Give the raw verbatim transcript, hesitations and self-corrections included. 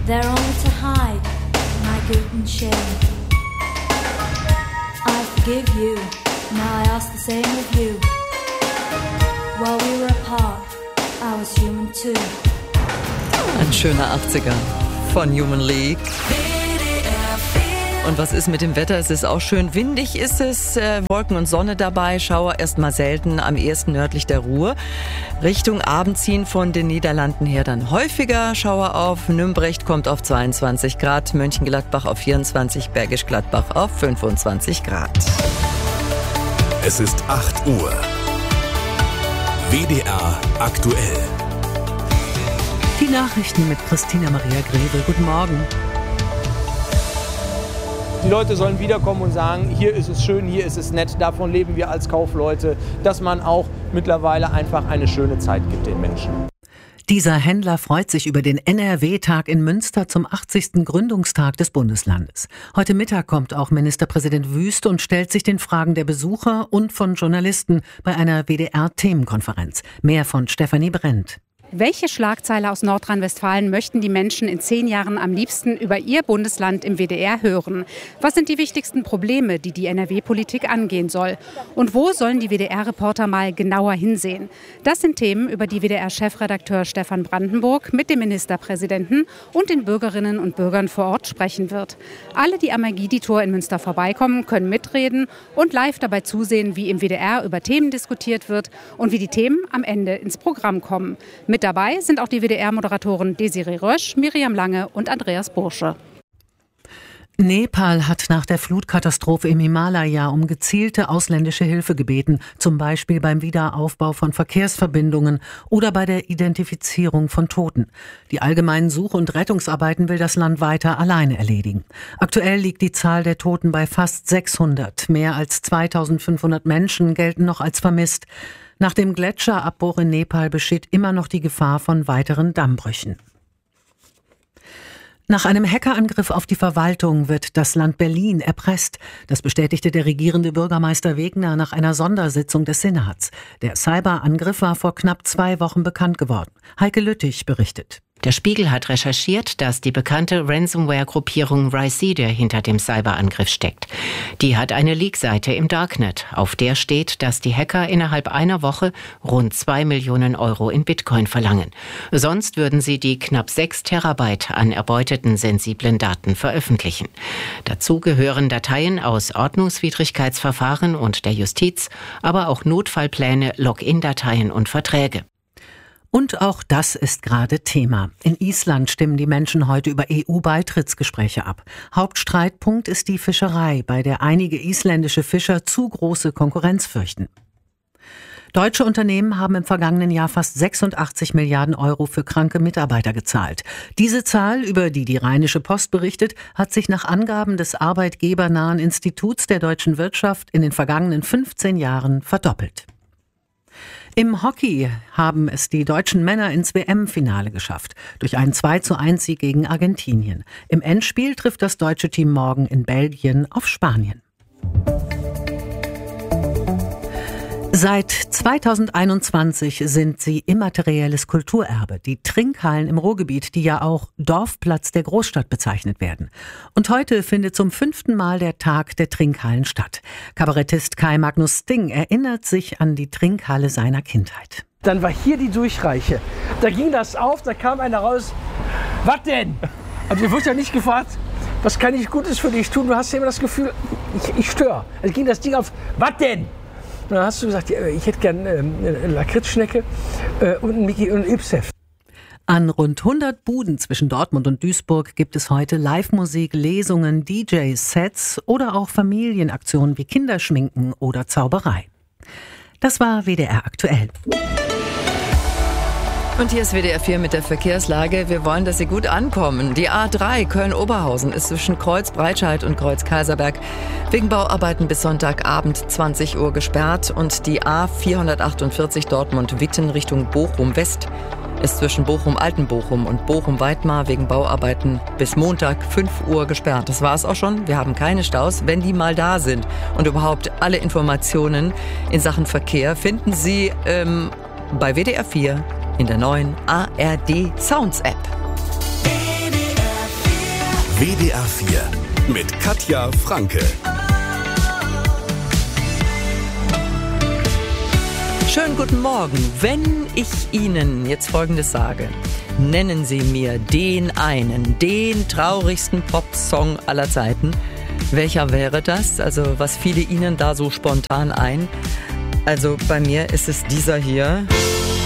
there only to hide my guilt and shame. I forgive you, now I ask the same of you. While we were apart, I was human too. Ein schöner achtziger von Human League. Und was ist mit dem Wetter? Es ist auch schön windig, ist es, äh, Wolken und Sonne dabei, Schauer erstmal selten, am ehesten nördlich der Ruhr. Richtung Abend ziehen von den Niederlanden her dann häufiger Schauer auf. Nümbrecht kommt auf zweiundzwanzig Grad, Mönchengladbach auf vierundzwanzig, Bergisch Gladbach auf fünfundzwanzig Grad. Es ist acht Uhr. W D R aktuell. Die Nachrichten mit Christina Maria Greve. Guten Morgen. Die Leute sollen wiederkommen und sagen, hier ist es schön, hier ist es nett. Davon leben wir als Kaufleute, dass man auch mittlerweile einfach eine schöne Zeit gibt den Menschen. Dieser Händler freut sich über den N R W-Tag in Münster zum achtzigsten Gründungstag des Bundeslandes. Heute Mittag kommt auch Ministerpräsident Wüst und stellt sich den Fragen der Besucher und von Journalisten bei einer W D R-Themenkonferenz. Mehr von Stefanie Brent. Welche Schlagzeile aus Nordrhein-Westfalen möchten die Menschen in zehn Jahren am liebsten über ihr Bundesland im W D R hören? Was sind die wichtigsten Probleme, die die N R W-Politik angehen soll? Und wo sollen die W D R-Reporter mal genauer hinsehen? Das sind Themen, über die W D R-Chefredakteur Stefan Brandenburg mit dem Ministerpräsidenten und den Bürgerinnen und Bürgern vor Ort sprechen wird. Alle, die am Magidi-Tor in Münster vorbeikommen, können mitreden und live dabei zusehen, wie im W D R über Themen diskutiert wird und wie die Themen am Ende ins Programm kommen. Mit dabei sind auch die W D R-Moderatoren Desiree Rösch, Miriam Lange und Andreas Bursche. Nepal hat nach der Flutkatastrophe im Himalaya um gezielte ausländische Hilfe gebeten, zum Beispiel beim Wiederaufbau von Verkehrsverbindungen oder bei der Identifizierung von Toten. Die allgemeinen Such- und Rettungsarbeiten will das Land weiter alleine erledigen. Aktuell liegt die Zahl der Toten bei fast sechshundert. Mehr als zweitausendfünfhundert Menschen gelten noch als vermisst. Nach dem Gletscherabbruch in Nepal besteht immer noch die Gefahr von weiteren Dammbrüchen. Nach einem Hackerangriff auf die Verwaltung wird das Land Berlin erpresst. Das bestätigte der regierende Bürgermeister Wegner nach einer Sondersitzung des Senats. Der Cyberangriff war vor knapp zwei Wochen bekannt geworden. Heike Lüttich berichtet. Der Spiegel hat recherchiert, dass die bekannte Ransomware-Gruppierung Rhyside hinter dem Cyberangriff steckt. Die hat eine Leak-Seite im Darknet. Auf der steht, dass die Hacker innerhalb einer Woche rund zwei Millionen Euro in Bitcoin verlangen. Sonst würden sie die knapp sechs Terabyte an erbeuteten sensiblen Daten veröffentlichen. Dazu gehören Dateien aus Ordnungswidrigkeitsverfahren und der Justiz, aber auch Notfallpläne, Login-Dateien und Verträge. Und auch das ist gerade Thema. In Island stimmen die Menschen heute über E U-Beitrittsgespräche ab. Hauptstreitpunkt ist die Fischerei, bei der einige isländische Fischer zu große Konkurrenz fürchten. Deutsche Unternehmen haben im vergangenen Jahr fast sechsundachtzig Milliarden Euro für kranke Mitarbeiter gezahlt. Diese Zahl, über die die Rheinische Post berichtet, hat sich nach Angaben des arbeitgebernahen Instituts der deutschen Wirtschaft in den vergangenen fünfzehn Jahren verdoppelt. Im Hockey haben es die deutschen Männer ins W M-Finale geschafft, durch einen zwei zu eins Sieg gegen Argentinien. Im Endspiel trifft das deutsche Team morgen in Belgien auf Spanien. Seit zweitausendeinundzwanzig sind sie immaterielles Kulturerbe, die Trinkhallen im Ruhrgebiet, die ja auch Dorfplatz der Großstadt bezeichnet werden. Und heute findet zum fünften Mal der Tag der Trinkhallen statt. Kabarettist Kai Magnus Sting erinnert sich an die Trinkhalle seiner Kindheit. Dann war hier die Durchreiche. Da ging das auf, da kam einer raus. Was denn? Also wir wurden ja nicht gefragt, was kann ich Gutes für dich tun? Du hast ja immer das Gefühl, ich, ich störe. Also ging das Ding auf, was denn? Und dann hast du gesagt, ich hätte gern eine Lakritzschnecke und einen Mickey und einen Ipsef. An rund hundert Buden zwischen Dortmund und Duisburg gibt es heute Live-Musik, Lesungen, D J-Sets oder auch Familienaktionen wie Kinderschminken oder Zauberei. Das war W D R aktuell. Und hier ist W D R vier mit der Verkehrslage. Wir wollen, dass Sie gut ankommen. Die A drei Köln-Oberhausen ist zwischen Kreuz Breitscheid und Kreuz Kaiserberg wegen Bauarbeiten bis Sonntagabend zwanzig Uhr gesperrt. Und die A vierhundertachtundvierzig Dortmund-Witten Richtung Bochum-West ist zwischen Bochum-Altenbochum und Bochum-Weidmar wegen Bauarbeiten bis Montag fünf Uhr gesperrt. Das war es auch schon. Wir haben keine Staus, wenn die mal da sind. Und überhaupt alle Informationen in Sachen Verkehr finden Sie ähm, bei W D R vier in der neuen A R D Sounds App. W D R W D R vier mit Katja Franke. Schönen guten Morgen. Wenn ich Ihnen jetzt Folgendes sage, nennen Sie mir den einen, den traurigsten Popsong aller Zeiten. Welcher wäre das? Also was fiele Ihnen da so spontan ein? Also bei mir ist es dieser hier.